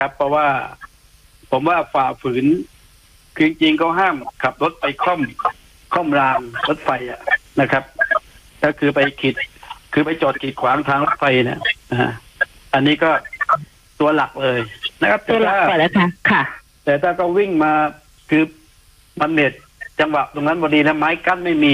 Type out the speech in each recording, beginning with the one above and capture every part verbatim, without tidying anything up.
ครับเพราะว่าผมว่าฝ่าฝืนคือจริงๆเขาห้ามขับรถไปค่อมค่อมรางรถไฟอ่ะนะครับก็คือไปขีดคือไปจอดกีดขวางทางรถไฟเนี่ยอันนี้ก็ตัวหลักเลยนะครับตัวหลักก่อนแล้วค่ะค่ะแต่ถ้าก็วิ่งมาคือมันเน็ตจังหวะตรงนั้นพอดีนะไม้กั้นไม่มี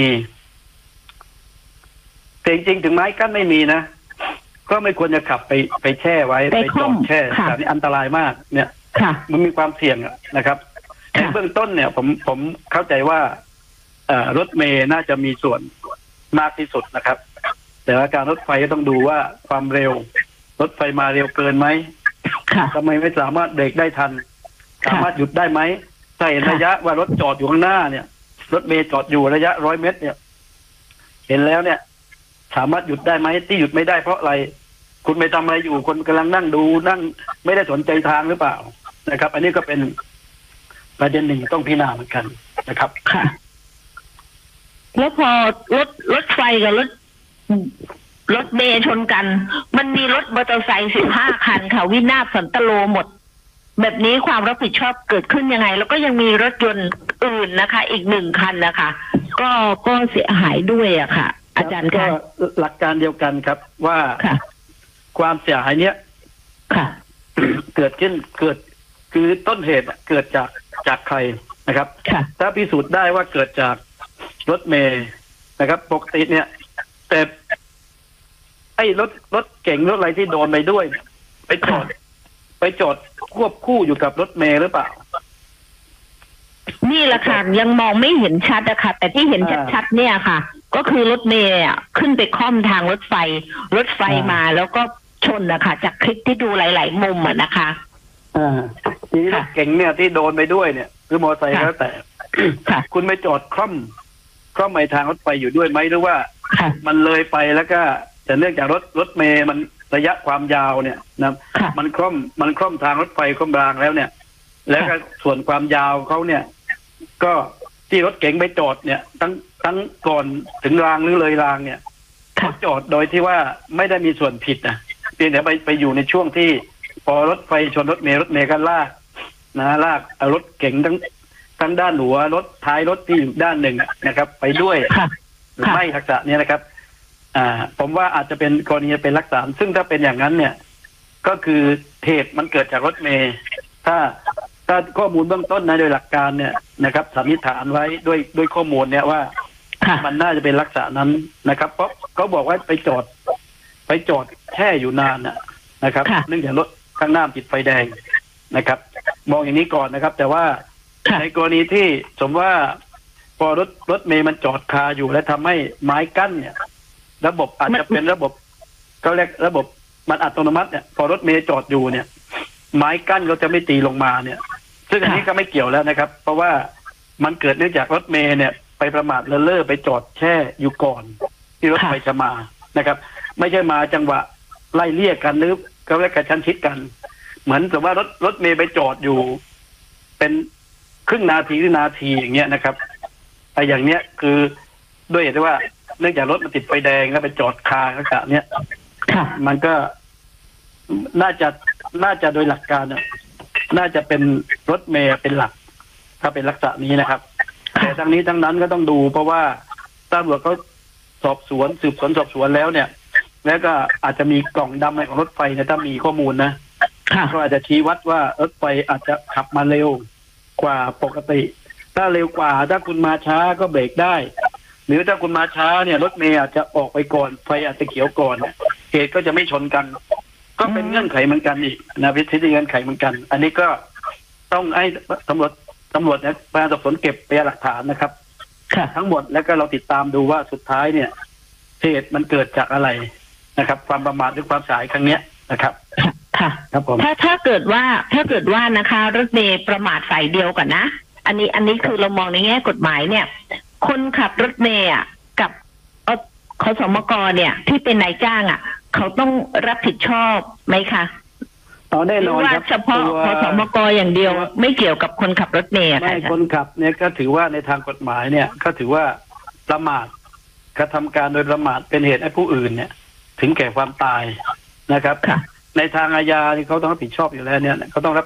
แต่จริงๆถึงไม้กั้นไม่มีนะก็ไม่ควรจะขับไปไปแช่ไว้ไปจอดแช่แต่นี่อันตรายมากเนี่ยมันมีความเสี่ยงนะครับในเบื้องต้นเนี่ยผมผมเข้าใจว่าเอ่อรถเมย์น่าจะมีส่วนมากที่สุดนะครับแต่ว่าการรถไฟก็ต้องดูว่าความเร็วรถไฟมาเร็วเกินไหมทำไมไม่สามารถเบรกได้ทันสามารถหยุดได้ไหมถ้าเห็นระยะว่ารถจอดอยู่ข้างหน้าเนี่ยรถเมย์จอดอยู่ระยะร้อยเมตรเนี่ยเห็นแล้วเนี่ยสามารถหยุดได้ไหมที่หยุดไม่ได้เพราะอะไรคุณไปทำอะไรอยู่คนกำลังนั่งดูนั่งไม่ได้สนใจทางหรือเปล่านะครับอันนี้ก็เป็นประเด็นหนึ่งต้องพิจารณาเหมือนกันนะครับค่ะแล้วพอรถรถไฟกับรถรถเมย์ชนกันมันมีรถมอเตอร์ไซค์สิบห้าคันค่ะวินาศสันตโลหมดแบบนี้ความรับผิดชอบเกิดขึ้นยังไงแล้วก็ยังมีรถยนต์อื่นนะคะอีกหนึ่งคันนะคะก็ก็เสียหายด้วยอะค่ะอาจารย์ก็หลักการเดียวกันครับว่าความเสียหายเนี้ยเกิดขึ้นเกิดคือต้นเหตุเกิดจากจากใครนะครับถ้าพิสูจน์ได้ว่าเกิดจากรถเมย์นะครับปกติเนี่ยแต่ไอ้รถรถเก่งรถอะไรที่โดนไปด้วยไปจอดไปจอดควบคู่อยู่กับรถเมย์หรือเปล่านี่แหละค่ะยังมองไม่เห็นชัดอะค่ะแต่ที่เห็นชัดๆเนี่ยค่ะก็คือรถเมย์อ่ะขึ้นไปค่อมทางรถไฟรถไฟมาแล้วก็ชนนะคะจากคลิปที่ดูหลายๆมุมอ่ะนะคะอ่าทีนี้รถเก่งเนี่ยที่โดนไปด้วยเนี่ยคือมอเตอร์ไซค์แล้วแต่คุณไปจอดคล่อมคล่อมไปทางรถไฟอยู่ด้วยไหมหรือว่ามันเลยไปแล้วก็แต่เนื่องจากรถรถเมย์มันระยะความยาวเนี่ยนะมันคล่อมมันคล่อมทางรถไฟคล่อมรางแล้วเนี่ยแล้วก็ส่วนความยาวเขาเนี่ยก็ที่รถเก๋งไปจอดเนี่ยทั้งทั้งก่อนถึงรางหรือเลยรางเนี่ยเขาจอดโดยที่ว่าไม่ได้มีส่วนผิดนะเพียงแต่ไปไปอยู่ในช่วงที่พอรถไฟชนรถเมล์รถเมล์ก็ลากนะลากรถเก๋งทั้งทั้งด้านหัวรถท้ายรถที่อยู่ด้านหนึ่งนะครับ ไปด้วยหรือไม่ลักษณะนี้นะครับอ่าผมว่าอาจจะเป็นกรณีเป็นลักษณะซึ่งถ้าเป็นอย่างนั้นเนี่ยก็คือเหตุมันเกิดจากรถเมล์ถ้าถ้าข้อมูลเบื้องต้นนะโดยหลักการเนี่ยนะครับสันนิษฐานไว้ด้วยด้วยข้อมูลเนี่ยว่ามันน่าจะเป็นลักษณะนั้นนะครับเพราะเขาบอกว่าไปจอดไปจอดแช่อยู่นานนะครับเนื่องจากรถข้างหน้าติดไฟแดงนะครับมองอย่างนี้ก่อนนะครับแต่ว่าในกรณีที่สมมติว่าพอรถรถเมย์มันจอดคาอยู่และทำให้ไม้กั้นเนี่ยระบบอาจจะเป็นระบบเขาเรียกระบบมันอัตโนมัติเนี่ยพอรถเมย์จอดอยู่เนี่ยไม้กั้นเขาจะไม่ตีลงมาเนี่ยซึ่งอันนี้ก็ไม่เกี่ยวแล้วนะครับเพราะว่ามันเกิดเนื่องจากรถเมย์เนี่ยไปประมาทเลินเล่อไปจอดแช่อยู่ก่อนที่รถไฟจะมานะครับไม่ใช่มาจังหวะไล่เลี่ยกันหรือเขาเรียกกระชั้นชิดกันเหมือนกับว่ารถรถเมย์ไปจอดอยู่เป็นครึ่งนาทีหรือนาทีอย่างเงี้ยนะครับไอ้อย่างเนี้ยคือด้วยเหตุที่ว่าเนื่องจากรถมันติดไฟแดงแล้วไปจอดคาลักษณะเนี้ยมันก็น่าจะน่าจะโดยหลักการเนี่ยน่าจะเป็นรถเมย์เป็นหลักถ้าเป็นลักษณะนี้นะครับแต่ทั้งนี้ทั้งนั้นก็ต้องดูเพราะว่าตำรวจเขาสอบสวนสืบสวนสอบสวนแล้วเนี่ยแล้วก็อาจจะมีกล่องดำในของรถไฟเนี่ยถ้ามีข้อมูลนะก็อาจจะชี้วัดว่ารถไฟอาจจะขับมาเร็วกว่าปกติถ้าเร็วกว่าถ้าคุณมาช้าก็เบรกได้หรือถ้าคุณมาช้าเนี่ยรถเมย์อาจจะออกไปก่อนไฟอาจจะเขียวก่อนเหตุก็จะไม่ชนกันก็เป็นเงื่อนไขเหมือนกันอีกนะวิธีเงื่อนไขเหมือนกันอันนี้ก็ต้องให้ตำรวจตำรวจเนี่ยพนักงานสอบสวนเก็บพยานหลักฐานนะครับทั้งหมดแล้วก็เราติดตามดูว่าสุดท้ายเนี่ยเหตุมันเกิดจากอะไรนะครับความประมาทหรือความสายครั้งเนี้ยนะครับค่ะครับผมถ้าถ้าเกิดว่าถ้าเกิดว่านะคะรถเมย์ประมาทฝ่ายเดียวกันนะอันนี้อันนี้คือเรามองในแง่กฎหมายเนี่ยคนขับรถเมย์อ่ะกับขสมกเนี่ยที่เป็นนายจ้างอ่ะเขาต้องรับผิดชอบไหมคะต่อแน่นอนครับเฉพาะขสมกอย่างเดียวไม่เกี่ยวกับคนขับรถเมย์ไม่คนขับเนี่ยก็ถือว่าในทางกฎหมายเนี่ยก็ถือว่าประมาทกระทำการโดยประมาทเป็นเหตุให้ผู้อื่นเนี่ยถึงแก่ความตายนะครับในทางอาญาเขาต้องรับผิดชอบอยู่แล้วเนี่ยเขาต้องรับ